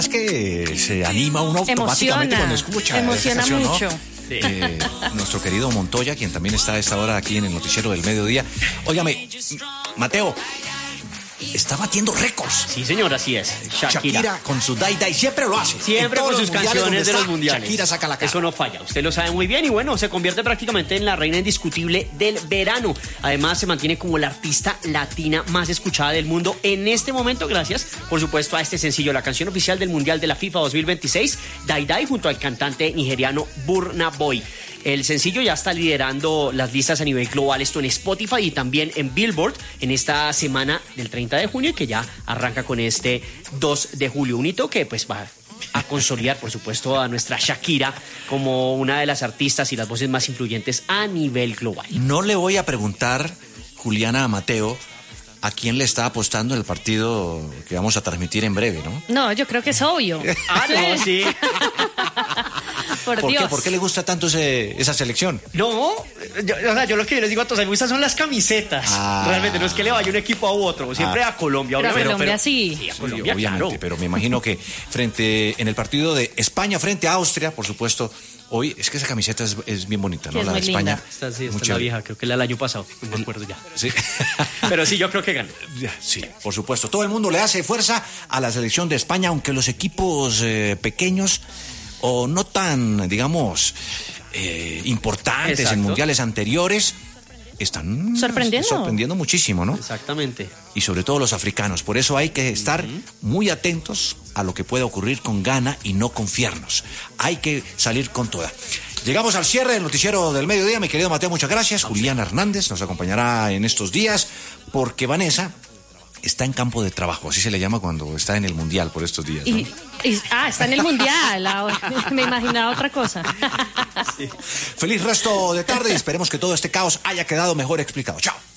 Es que se anima uno automáticamente cuando escucha. Emociona esa canción, mucho. ¿no? Sí. Nuestro querido Montoya, quien también está a esta hora aquí en el noticiero del mediodía. Óigame, Mateo, está batiendo récords. Sí, señor, así es. Shakira con su Dai Dai, siempre lo hace. Siempre con sus canciones de los mundiales. Shakira saca la cara. Eso no falla, usted lo sabe muy bien y bueno, se convierte prácticamente en la reina indiscutible del verano. Además, se mantiene como la artista latina más escuchada del mundo en este momento, gracias, por supuesto, a este sencillo, la canción oficial del Mundial de la FIFA 2026, Dai Dai, junto al cantante nigeriano Burna Boy. El sencillo ya está liderando las listas a nivel global, esto en Spotify y también en Billboard en esta semana del 30 de junio, que ya arranca con este 2 de julio. Un hito que pues va a consolidar, por supuesto, a nuestra Shakira como una de las artistas y las voces más influyentes a nivel global. No le voy a preguntar, Juliana, a Mateo, a quién le está apostando el partido que vamos a transmitir en breve, ¿no? No, yo creo que es obvio. No, sí. ¿Por qué? Dios. ¿Por qué le gusta tanto esa selección? No, yo lo que les digo a todos, me gustan son las camisetas. Realmente, no es que le vaya un equipo a otro, siempre a Colombia, pero obviamente. Colombia sí. Sí, a Colombia, obviamente, claro. pero me imagino que en el partido de España frente a Austria, por supuesto, hoy es que esa camiseta es bien bonita, ¿no? Sí, es la de muy España. linda. Esta sí, Muy esta es la chévere. vieja, creo que la del año pasado, no me acuerdo ya. Sí. Pero sí, yo creo que ganó. Sí, por supuesto. Todo el mundo le hace fuerza a la selección de España, aunque los equipos pequeños o no tan, digamos, importantes Exacto. en mundiales anteriores están sorprendiendo muchísimo, ¿no? Exactamente. Y sobre todo los africanos. Por eso hay que estar muy atentos a lo que pueda ocurrir con Ghana y no confiarnos. Hay que salir con toda. Llegamos al cierre del noticiero del mediodía. Mi querido Mateo, muchas gracias. Juliana Hernández nos acompañará en estos días porque Vanessa está en campo de trabajo, así se le llama cuando está en el mundial por estos días, ¿no? Está en el mundial. Me imaginaba otra cosa. Sí. Feliz resto de tarde y esperemos que todo este caos haya quedado mejor explicado. Chao.